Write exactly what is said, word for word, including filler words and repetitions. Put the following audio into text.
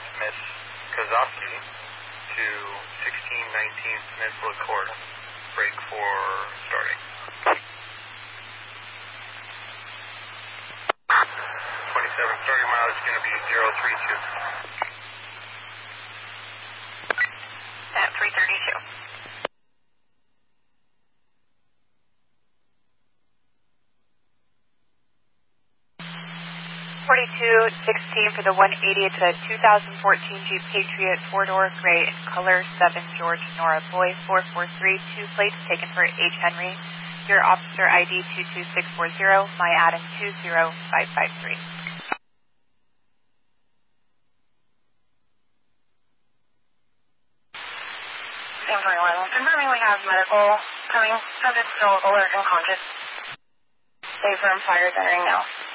Smith Kozowski to sixteen nineteen Smith LaCourte. Break for starting. twenty-seven starting mileage is going to be zero three two. At three thirty-two. forty-two sixteen for the one eighty. It's a two thousand fourteen Jeep Patriot four-door gray in color, seven George Nora Boy, four four three, two plates taken for H. Henry. Your officer I D two two six four zero, my Adam two zero five five three. San twenty-one, confirming we have medical coming. Subject still alert and conscious. Safe room fires entering now.